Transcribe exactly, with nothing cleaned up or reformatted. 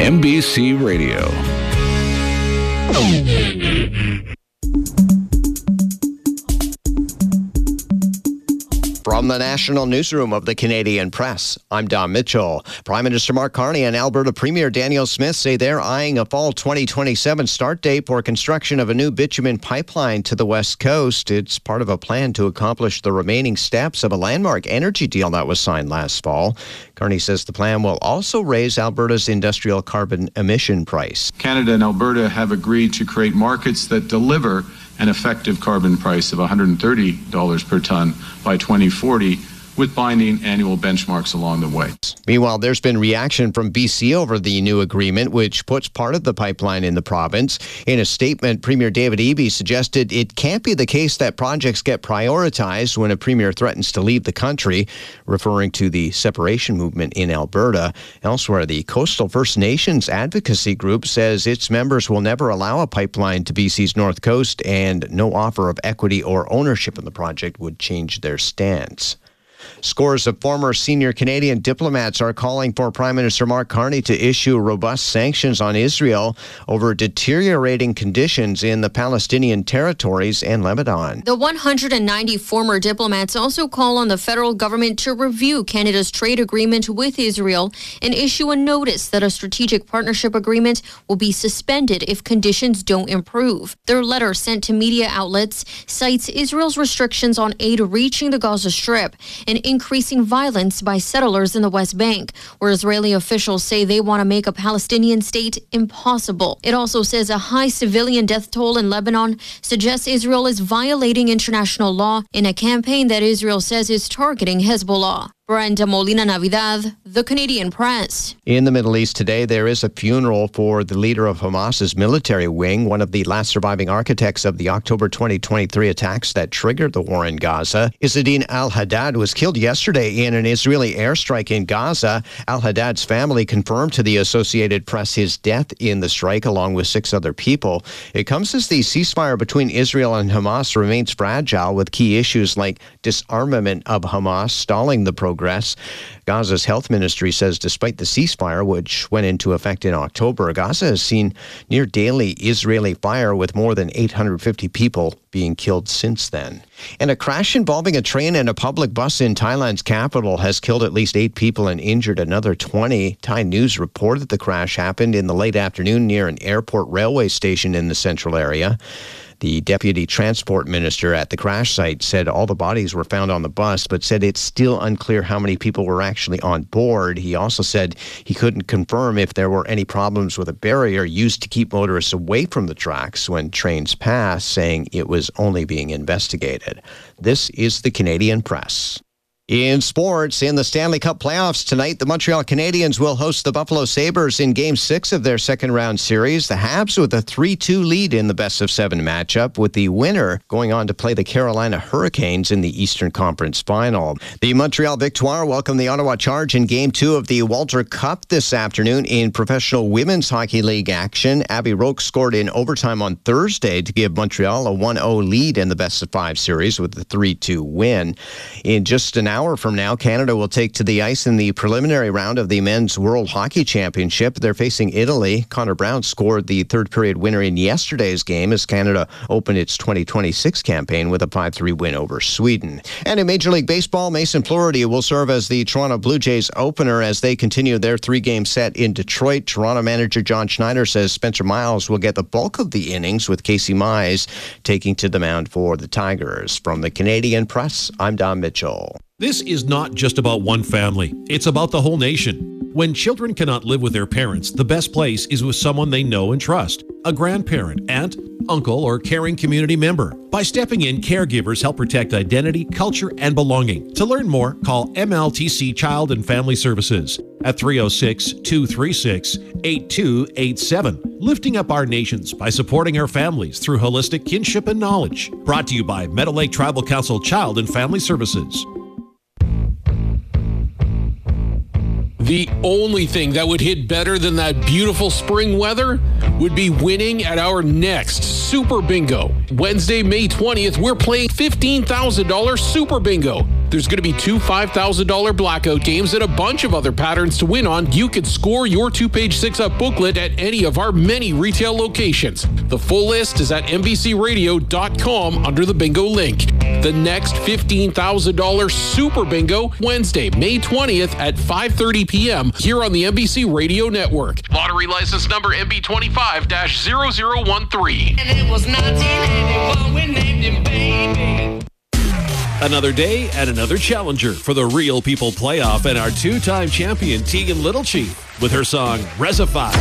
M B C Radio. From the National Newsroom of the Canadian Press, I'm Don Mitchell. Prime Minister Mark Carney and Alberta Premier Danielle Smith say they're eyeing a fall twenty twenty-seven start date for construction of a new bitumen pipeline to the West Coast. It's part of a plan to accomplish the remaining steps of a landmark energy deal that was signed last fall. Carney says the plan will also raise Alberta's industrial carbon emission price. Canada and Alberta have agreed to create markets that deliver an effective carbon price of one hundred thirty dollars per ton by twenty forty, with binding annual benchmarks along the way. Meanwhile, there's been reaction from B C over the new agreement, which puts part of the pipeline in the province. In a statement, Premier David Eby suggested it can't be the case that projects get prioritized when a premier threatens to leave the country, referring to the separation movement in Alberta. Elsewhere, the Coastal First Nations Advocacy Group says its members will never allow a pipeline to B C's north coast, and no offer of equity or ownership in the project would change their stance. Scores of former senior Canadian diplomats are calling for Prime Minister Mark Carney to issue robust sanctions on Israel over deteriorating conditions in the Palestinian territories and Lebanon. The one hundred ninety former diplomats also call on the federal government to review Canada's trade agreement with Israel and issue a notice that a strategic partnership agreement will be suspended if conditions don't improve. Their letter, sent to media outlets, cites Israel's restrictions on aid reaching the Gaza Strip and increasing violence by settlers in the West Bank, where Israeli officials say they want to make a Palestinian state impossible. It also says a high civilian death toll in Lebanon suggests Israel is violating international law in a campaign that Israel says is targeting Hezbollah. Brenda Molina Navidad, The Canadian Press. In the Middle East today, there is a funeral for the leader of Hamas's military wing, one of the last surviving architects of the October twenty twenty-three attacks that triggered the war in Gaza. Izzedine al-Haddad was killed yesterday in an Israeli airstrike in Gaza. Al-Haddad's family confirmed to the Associated Press his death in the strike, along with six other people. It comes as the ceasefire between Israel and Hamas remains fragile, with key issues like disarmament of Hamas stalling the program. Gaza's health ministry says despite the ceasefire, which went into effect in October, Gaza has seen near daily Israeli fire, with more than eight hundred fifty people being killed since then. And a crash involving a train and a public bus in Thailand's capital has killed at least eight people and injured another twenty. Thai News reported the crash happened in the late afternoon near an airport railway station in the central area. The deputy transport minister at the crash site said all the bodies were found on the bus, but said it's still unclear how many people were actually on board. He also said he couldn't confirm if there were any problems with a barrier used to keep motorists away from the tracks when trains pass, saying it was only being investigated. This is the Canadian Press. In sports, in the Stanley Cup playoffs tonight, the Montreal Canadiens will host the Buffalo Sabres in Game six of their second-round series. The Habs with a three two lead in the best-of-seven matchup, with the winner going on to play the Carolina Hurricanes in the Eastern Conference Final. The Montreal Victoire welcomed the Ottawa Charge in Game two of the Walter Cup this afternoon in Professional Women's Hockey League action. Abby Roque scored in overtime on Thursday to give Montreal a one oh lead in the best-of-five series with a three two win. In just an hour An hour from now, Canada will take to the ice in the preliminary round of the Men's World Hockey Championship. They're facing Italy. Connor Brown scored the third-period winner in yesterday's game as Canada opened its twenty twenty-six campaign with a five three win over Sweden. And in Major League Baseball, Mason Flaherty will serve as the Toronto Blue Jays opener as they continue their three-game set in Detroit. Toronto manager John Schneider says Spencer Miles will get the bulk of the innings, with Casey Mize taking to the mound for the Tigers. From the Canadian Press, I'm Don Mitchell. This is not just about one family. It's about the whole nation. When children cannot live with their parents, the best place is with someone they know and trust. A grandparent, aunt, uncle, or caring community member. By stepping in, caregivers help protect identity, culture, and belonging. To learn more, call M L T C Child and Family Services at three oh six, two three six, eight two eight seven. Lifting up our nations by supporting our families through holistic kinship and knowledge. Brought to you by Meadow Lake Tribal Council Child and Family Services. The only thing that would hit better than that beautiful spring weather would be winning at our next Super Bingo. Wednesday, May twentieth, we're playing fifteen thousand dollars Super Bingo. There's going to be two five thousand dollars blackout games and a bunch of other patterns to win on. You can score your two-page six-up booklet at any of our many retail locations. The full list is at N B C radio dot com under the bingo link. The next fifteen thousand dollars Super Bingo, Wednesday, May twentieth at five thirty p.m. here on the N B C Radio Network. Lottery license number M B twenty-five dash zero zero one three. And it was nineteen eighty-one, we named him Baby. Another day and another challenger for the Real People playoff and our two-time champion Tegan Little Chief with her song Resify.